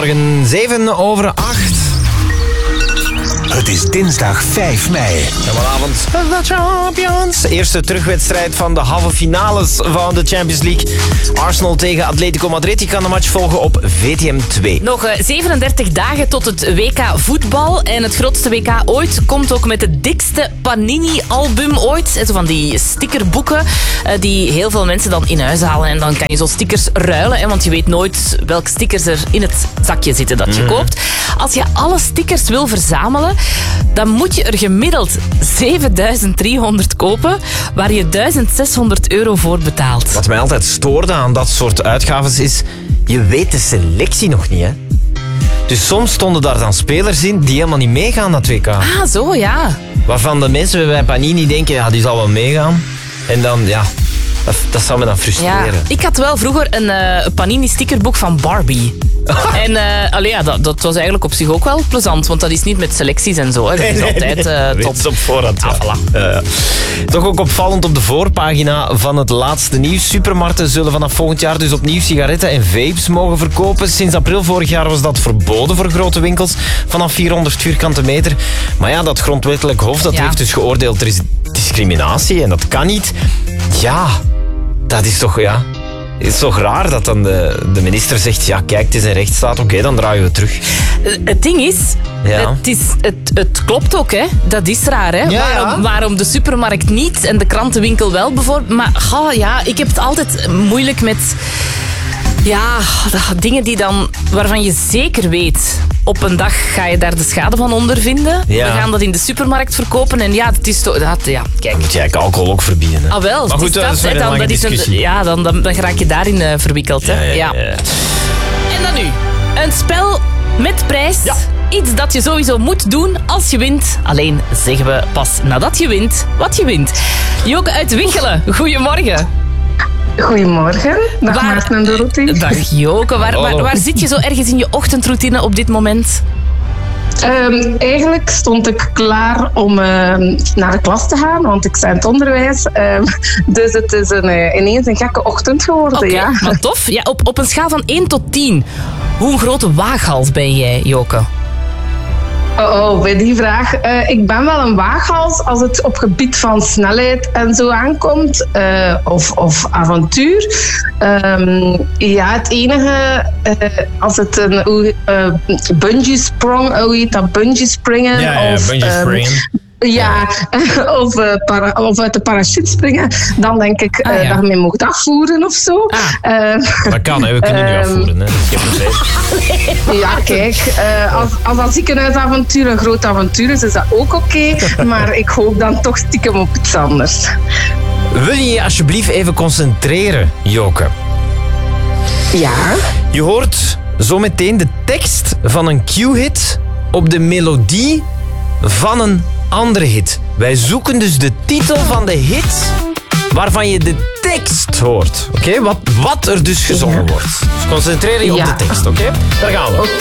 Goedemorgen, 7:08. Het is dinsdag 5 mei. En vanavond de Champions. Eerste terugwedstrijd van de halve finales van de Champions League. Arsenal tegen Atletico Madrid. Je kan de match volgen op VTM 2. Nog 37 dagen tot het WK voetbal. En het grootste WK ooit komt ook met het dikste Panini-album ooit. Zo van die stickerboeken die heel veel mensen dan in huis halen. En dan kan je zo stickers ruilen. Hè, want je weet nooit welke stickers er in het zakje zitten dat je koopt. Als je alle stickers wil verzamelen, dan moet je er gemiddeld 7.300 kopen, waar je €1.600 voor betaalt. Wat mij altijd stoorde aan dat soort uitgaves is, je weet de selectie nog niet, hè. Dus soms stonden daar dan spelers in die helemaal niet meegaan naar het WK. Ah, zo, ja. Waarvan de mensen bij Panini denken, ja, die zal wel meegaan. En dan, ja, dat zou me dan frustreren. Ja. Ik had wel vroeger een Panini-stickerboek van Barbie. En dat was eigenlijk op zich ook wel plezant, want dat is niet met selecties en zo. Hè. Dat is altijd top. Op voorhand. Ja. Voilà. Toch ook opvallend op de voorpagina van het laatste nieuws. Supermarkten zullen vanaf volgend jaar dus opnieuw sigaretten en vapes mogen verkopen. Sinds april vorig jaar was dat verboden voor grote winkels vanaf 400 vierkante meter. Maar ja, dat grondwettelijk hof dat heeft dus geoordeeld, er is discriminatie en dat kan niet. Ja, dat is toch, ja... Het is toch raar dat dan de minister zegt, ja kijk, het is een rechtsstaat, oké, dan draaien we terug. Het ding is, Ja. het klopt ook, hè. Dat is raar, hè. Ja. Waarom de supermarkt niet en de krantenwinkel wel bijvoorbeeld. Maar ik heb het altijd moeilijk met... Ja, dingen waarvan je zeker weet, op een dag ga je daar de schade van ondervinden. Ja. We gaan dat in de supermarkt verkopen en ja, het is toch... Ja, kijk. Moet jij alcohol ook verbieden, hè? Ah wel, Maar goed, dat is weer een lange discussie. dan raak je daarin verwikkeld. Hè? Ja. En dan nu, een spel met prijs. Ja. Iets dat je sowieso moet doen als je wint. Alleen zeggen we pas nadat je wint wat je wint. Joke uit Wichelen, goedemorgen. Goedemorgen, dag Maarten en Dorothee. Dag Joke, waar zit je zo ergens in je ochtendroutine op dit moment? Eigenlijk stond ik klaar om naar de klas te gaan, want ik sta in het onderwijs. Dus het is ineens een gekke ochtend geworden. Oké, Ja. maar tof. Ja, op een schaal van 1 tot 10. Hoe een grote waaghals ben jij, Joke? Bij die vraag. Ik ben wel een waaghals als het op gebied van snelheid en zo aankomt. Of avontuur. Het enige, als het een bungee sprong, hoe heet dat? Bungee springen? Ja, of, bungee springen. Ja, of uit de parachute springen, dan denk ik dat je mij mocht afvoeren of zo. Dat kan, hè. We kunnen nu afvoeren, hè. Dat is geen probleem. Ja, kijk, als dat ziekenhuisavontuur een groot avontuur is dat ook oké. Maar ik hoop dan toch stiekem op iets anders. Wil je je alsjeblieft even concentreren, Joke? Ja. Je hoort zometeen de tekst van een Q-hit op de melodie van een andere hit. Wij zoeken dus de titel van de hit waarvan je de tekst hoort. Oké? Wat er dus gezongen wordt. Dus concentreer je op de tekst, oké? Daar gaan we.